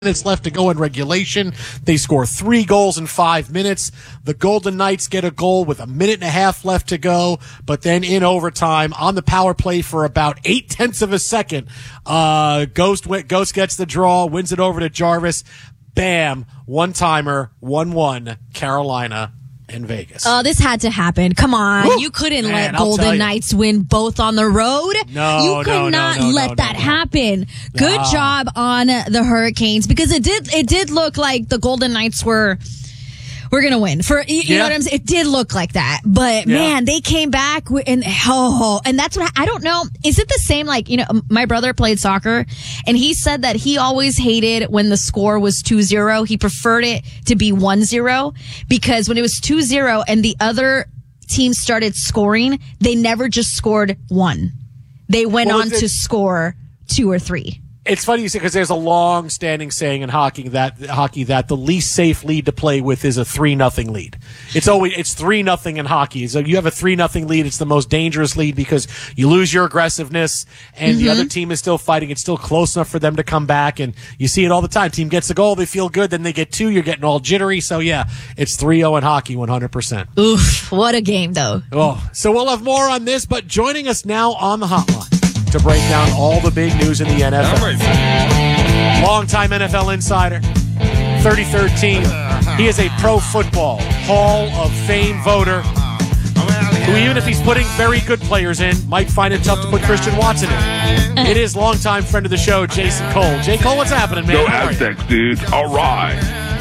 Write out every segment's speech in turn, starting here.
minutes left to go in regulation. They score 3 goals in 5 minutes. The Golden Knights get a goal with 1.5 minutes left to go, but then in overtime on the power play for about 0.8 of a second, Ghost gets the draw, wins it over to Jarvis. Bam, one-timer, 1-1, Carolina and Vegas. Oh, this had to happen. Come on. Woo! You couldn't Man, let Golden Knights win both on the road. You could not let that happen. Good job on the Hurricanes, because it did look like the Golden Knights were going to win. You know what I'm saying? It did look like that. But man, they came back and that's what I don't know. Is it the same, like, my brother played soccer and he said that he always hated when the score was 2-0. He preferred it to be 1-0, because when it was 2-0 and the other team started scoring, they never just scored 1. They went on to score 2 or 3. It's funny you say, because there's a long-standing saying in hockey that the least safe lead to play with is a 3-0 lead. It's 3-0 in hockey. So you have a 3-0 lead, it's the most dangerous lead, because you lose your aggressiveness and the other team is still fighting. It's still close enough for them to come back, and you see it all the time. Team gets a goal, they feel good, then they get 2, you're getting all jittery. So yeah, it's 3-0 in hockey, 100%. Oof, what a game though. Oh, so we'll have more on this, but joining us now on the hotline to break down all the big news in the NFL. Longtime NFL insider, 33rd team. He is a Pro Football Hall of Fame voter who, even if he's putting very good players in, might find it tough to put Christian Watson in. It is longtime friend of the show, Jason Cole. J. Cole, what's happening, man? Go Aztecs, dude. All right.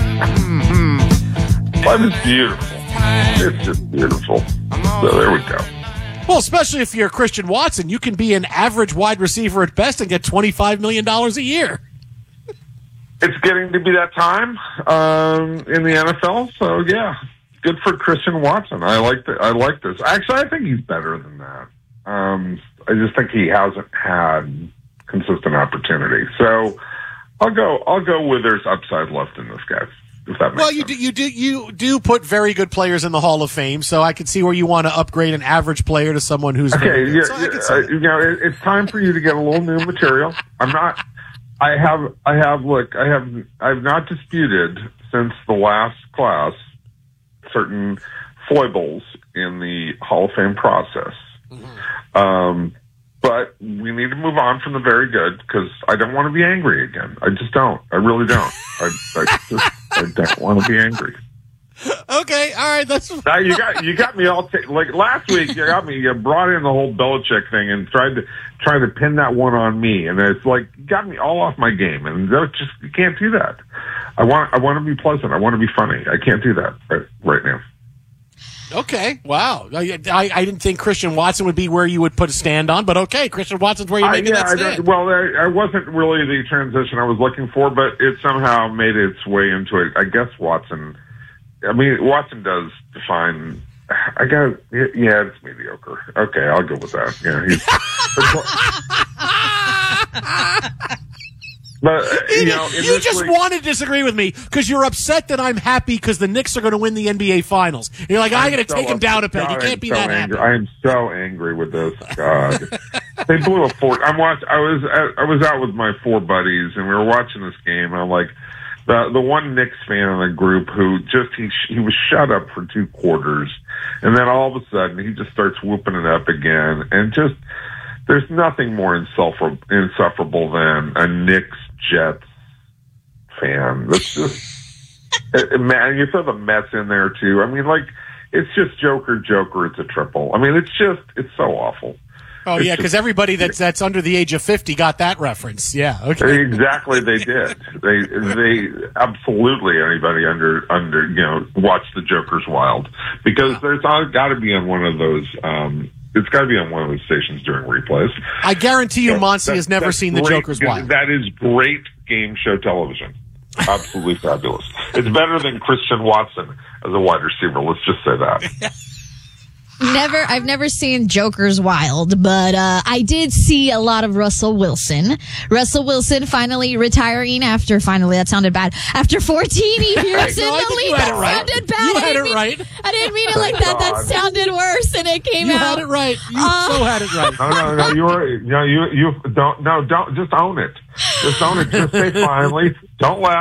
Life is beautiful. It's just beautiful. So there we go. Well, especially if you're Christian Watson, you can be an average wide receiver at best and get $25 million a year. It's getting to be that time in the NFL, so yeah, good for Christian Watson. I like this. Actually, I think he's better than that. I just think he hasn't had consistent opportunity. So I'll go with there's upside left in this guy. Well, you do put very good players in the Hall of Fame, so I can see where you want to upgrade an average player to someone who's very good. It's time for you to get a little new material. I've not disputed since the last class certain foibles in the Hall of Fame process. But we need to move on from the very good, because I don't want to be angry again. I just don't. I really don't. I don't want to be angry. Okay, all right. That's you got me all like last week. You brought in the whole Belichick thing and tried to pin that one on me, and it's like you got me all off my game, and you can't do that. I want to be pleasant. I want to be funny. I can't do that right now. Okay, wow. I didn't think Christian Watson would be where you would put a stand on, but okay, Christian Watson's where you're making that stand. I wasn't really the transition I was looking for, but it somehow made its way into it. I guess Watson does define, it's mediocre. Okay, I'll go with that. Yeah, But, you just want to disagree with me because you're upset that I'm happy because the Knicks are going to win the NBA Finals. And you're like, I got to take him down a peg. You can't be that happy. I am so angry with this. God, they blew a fort. I was out with my 4 buddies and we were watching this game. And I'm like, the one Knicks fan in the group who he was shut up for 2 quarters, and then all of a sudden he just starts whooping it up again, and just there's nothing more insufferable than a Knicks Jets fan. That's just, man, you throw the Mets in there too. I mean, like, it's just Joker, it's a triple. I mean, it's so awful. Oh, yeah, because everybody that's under the age of 50 got that reference. Yeah, okay. Exactly, they did. They absolutely, anybody under watch the Joker's Wild, because there's got to be on one of those. It's got to be on one of those stations during replays. I guarantee you, Monty has never seen the Joker's Wild. That is great game show television. Absolutely fabulous. It's better than Christian Watson as a wide receiver. Let's just say that. I've never seen Joker's Wild, but I did see a lot of Russell Wilson. Russell Wilson finally retiring after 14 years in the league. That sounded bad. You had it right. I didn't mean it like that. That sounded worse, and it came out. You had it right. You so had it right. No. You don't just own it. Just own it. Just say finally. Don't laugh.